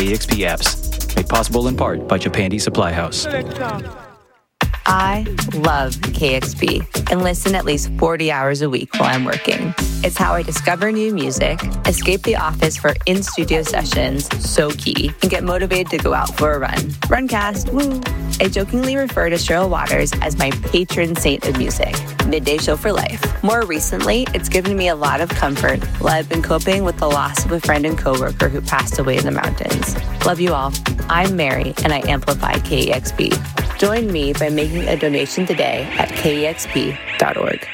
KEXP apps. Made possible in part by Japandi Supply House. I love KXP and listen at least 40 hours a week while I'm working. It's how I discover new music, escape the office for in-studio sessions, so key, and get motivated to go out for a run. Runcast, woo! I jokingly refer to Cheryl Waters as my patron saint of music. Midday show for life. More recently, it's given me a lot of comfort while I've been coping with the loss of a friend and coworker who passed away in the mountains. Love you all. I'm Mary, and I amplify KEXP. Join me by making a donation today at KEXP.org.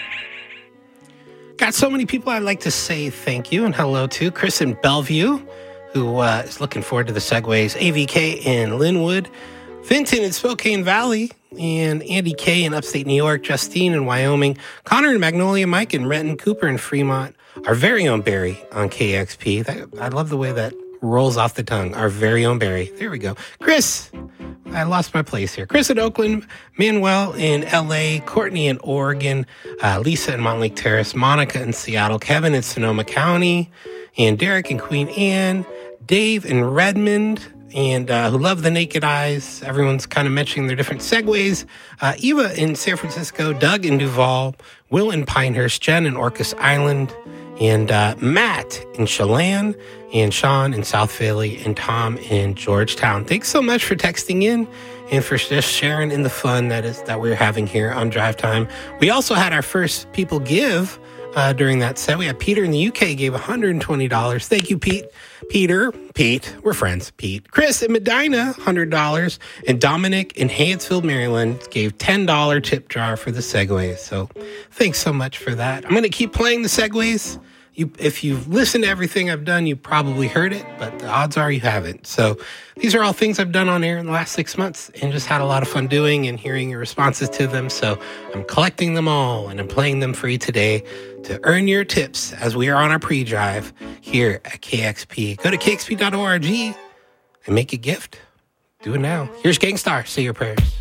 Got so many people I'd like to say thank you and hello to. Chris in Bellevue, who is looking forward to the Segways. AVK in Linwood. Vinton in Spokane Valley. And Andy K in upstate New York. Justine in Wyoming. Connor in Magnolia. Mike in Renton. Cooper in Fremont. Our very own Barry on KXP. I love the way that rolls off the tongue. Our very own Barry. There we go. Chris. I lost my place here. Chris in Oakland, Manuel in LA, Courtney in Oregon, Lisa in Montlake Terrace, Monica in Seattle, Kevin in Sonoma County, and Derek in Queen Anne, Dave in Redmond, and who love the Naked Eyes. Everyone's kind of mentioning their different segues. Eva in San Francisco, Doug in Duval, Will in Pinehurst, Jen in Orcas Island, and Matt in Chelan, and Sean in South Philly, and Tom in Georgetown. Thanks so much for texting in and for just sharing in the fun that we're having here on Drive Time. We also had our first people give during that set. We had Peter in the UK gave $120. Thank you, Pete. Pete, we're friends, Pete. Chris in Medina, $100. And Dominic in Hayesville, Maryland gave $10 tip jar for the Segways. So thanks so much for that. I'm going to keep playing the Segways. If you've listened to everything I've done, you probably heard it, but the odds are you haven't. So these are all things I've done on air in the last 6 months and just had a lot of fun doing and hearing your responses to them. So I'm collecting them all and I'm playing them for you today to earn your tips as we are on our pre-drive here at KXP. Go to kxp.org and make a gift. Do it now. Here's Gangstar. Say your prayers.